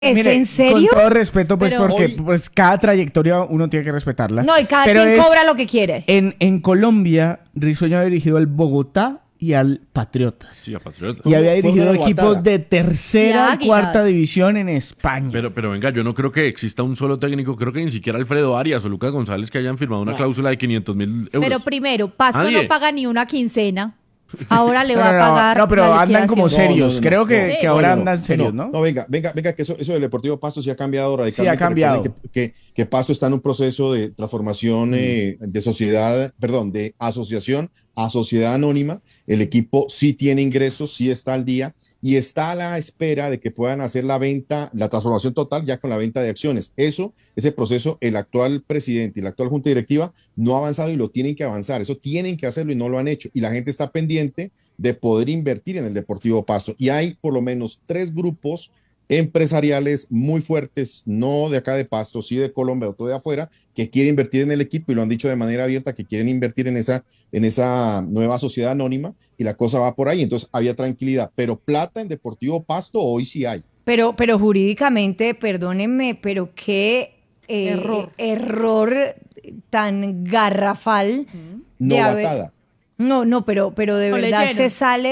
¿Es Mire, en serio? con todo respeto, pues Pero porque hoy- pues cada trayectoria uno tiene que respetarla. No, y cada Pero quien es- cobra lo que quiere. En Colombia, Risueño ha dirigido al Bogotá y al Patriotas. Sí, a Patriotas. Y había Fue dirigido una equipos novatada. de tercera Y y cuarta Águilas. división en España. Pero venga, yo no creo que exista un solo técnico, creo que ni siquiera Alfredo Arias o Lucas González que hayan firmado una cláusula de 500.000 euros. Pero primero, Pasto Nadie. no paga ni una quincena. Ahora le No, va a pagar. no, pero la andan como liquidación. serios. No, no, no, Creo que, no. que ahora andan serios, ¿no? No, venga, que eso del Deportivo Pasto sí ha cambiado radicalmente. Sí, ha cambiado. Recuerden que Pasto está en un proceso de transformación de sociedad, perdón, de asociación a sociedad anónima. El equipo sí tiene ingresos, sí está al día y está a la espera de que puedan hacer la venta, la transformación total ya con la venta de acciones. Ese proceso, el actual presidente y la actual junta directiva no ha avanzado y lo tienen que avanzar. Eso tienen que hacerlo y no lo han hecho. Y la gente está pendiente de poder invertir en el Deportivo Pasto. Y hay por lo menos 3 grupos empresariales muy fuertes, no de acá de Pasto, sí de Colombia, otro de afuera, que quieren invertir en el equipo y lo han dicho de manera abierta, que quieren invertir en esa nueva sociedad anónima y la cosa va por ahí. Entonces había tranquilidad, pero plata en Deportivo Pasto hoy sí hay. Pero jurídicamente, perdónenme, pero qué error tan garrafal de haber... Novatada. No, pero de No verdad leyeron. se sale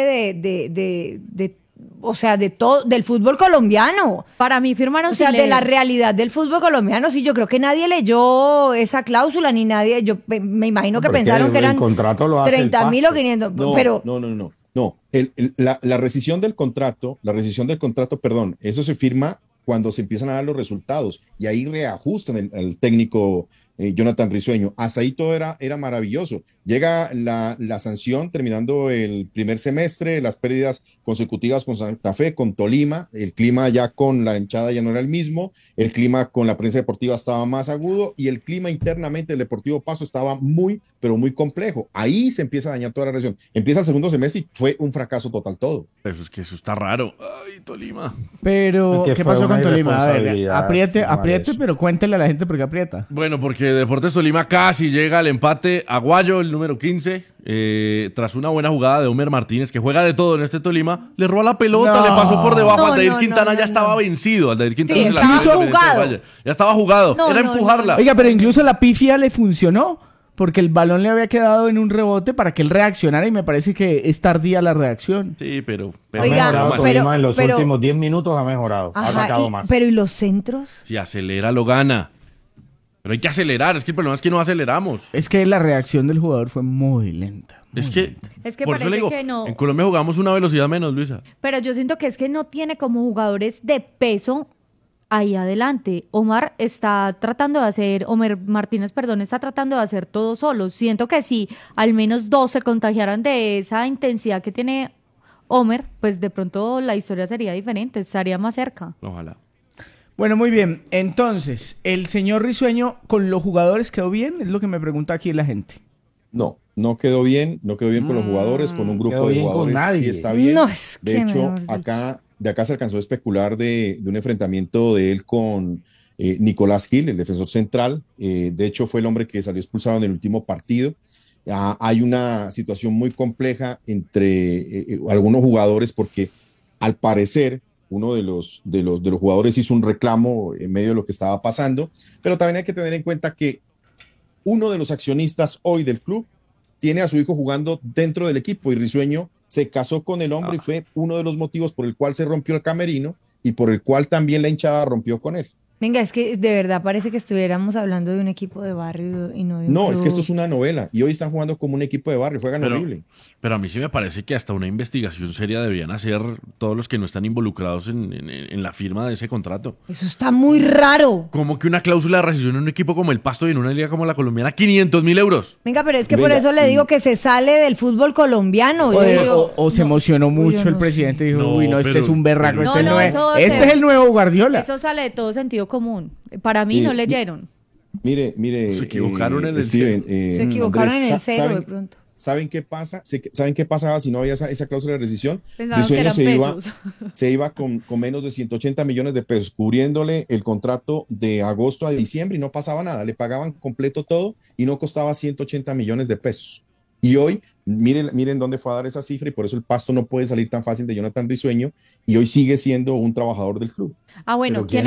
de o sea, de todo, del fútbol colombiano. Para mí firmaron O sea, sin de la leer. realidad del fútbol colombiano, sí, yo creo que nadie leyó esa cláusula, ni nadie, yo me imagino que Porque pensaron que el eran contrato lo hace el 30.000 o Pasto. 500, No, pero... no. La rescisión del contrato, perdón, eso se firma cuando se empiezan a dar los resultados y ahí reajustan el técnico Jonathan Risueño. Hasta ahí todo era maravilloso. Llega la sanción terminando el primer semestre, las pérdidas consecutivas con Santa Fe, con Tolima, el clima ya con la hinchada ya no era el mismo, el clima con la prensa deportiva estaba más agudo y el clima internamente del Deportivo Pasto estaba muy, pero muy complejo. Ahí se empieza a dañar toda la relación. Empieza el segundo semestre y fue un fracaso total todo. Eso es que eso está raro. Ay, Tolima. Pero, Que ¿qué fue pasó una con Tolima? A ver, irresponsabilidad apriete, firmar apriete, eso. pero cuéntele a la gente por qué aprieta. Bueno, porque Deportes Tolima casi llega al empate. Aguayo, el número 15, tras una buena jugada de Homer Martínez, que juega de todo en este Tolima, le roba la pelota, No. le pasó por debajo. No, Aldair no, Quintana no, ya no, estaba no. vencido. Aldair Quintana Sí, se la estaba quiso en Independiente jugado. del Valle. Ya estaba jugado. No, Era no, empujarla. Oiga, pero incluso la pifia le funcionó, porque el balón le había quedado en un rebote para que él reaccionara y me parece que es tardía la reacción. Sí, pero Ha Oiga, mejorado pero- Tolima en los pero- últimos 10 minutos, ha mejorado. Ha Ajá, atacado más. pero ¿y los centros? si acelera, lo gana. Pero hay que acelerar. Es que el problema es que no aceleramos. Es que la reacción del jugador fue muy lenta. Es que, Es que por eso parece le digo, que no. en Colombia jugamos una velocidad menos, Luisa. Pero yo siento que es que no tiene como jugadores de peso ahí adelante. Omar Martínez, perdón, está tratando de hacer todo solo. Siento que si al menos 2 se contagiaran de esa intensidad que tiene Homer, pues de pronto la historia sería diferente, estaría más cerca. Ojalá. Bueno, muy bien. Entonces, ¿el señor Risueño con los jugadores quedó bien? Es lo que me pregunta aquí la gente. No quedó bien con los jugadores, con un grupo quedó de bien con jugadores nadie. sí está bien. No, es De que hecho, mejor dicho. de acá se alcanzó a especular de un enfrentamiento de él con Nicolás Gil, el defensor central. De hecho, fue el hombre que salió expulsado en el último partido. Hay una situación muy compleja entre algunos jugadores porque al parecer uno de los jugadores hizo un reclamo en medio de lo que estaba pasando, pero también hay que tener en cuenta que uno de los accionistas hoy del club tiene a su hijo jugando dentro del equipo y Risueño se casó con el hombre y fue uno de los motivos por el cual se rompió el camerino y por el cual también la hinchada rompió con él. Venga, es que de verdad parece que estuviéramos hablando de un equipo de barrio y no de un No, es que club. esto es una novela y hoy están jugando como un equipo de barrio, juegan horrible. Pero a mí sí me parece que hasta una investigación seria deberían hacer todos los que no están involucrados en la firma de ese contrato. Eso está muy raro. Como que una cláusula de rescisión en un equipo como el Pasto y en una liga como la colombiana, 500.000 euros. Venga, pero es que por Venga, eso le digo que se sale del fútbol colombiano. Yo digo, O se emocionó mucho yo el no presidente y dijo, No, uy, no, este pero- es un berraco, pero- este, No, es, no, eso este se- es el nuevo Guardiola. Eso sale de todo sentido común. Para mí no leyeron. Mire, Se equivocaron en el Steven, se equivocaron Andrés, en el cero de ¿saben, pronto. ¿saben qué pasa? ¿Saben qué pasaba si no había esa cláusula de rescisión? Pensaban que Risueño eran pesos. se iba con menos de 180 millones de pesos, cubriéndole el contrato de agosto a diciembre y no pasaba nada. Le pagaban completo todo y no costaba 180 millones de pesos. Y hoy Miren dónde fue a dar esa cifra y por eso el Pasto no puede salir tan fácil de Jonathan Risueño y hoy sigue siendo un trabajador del club. Ah, bueno, Pero ¿quién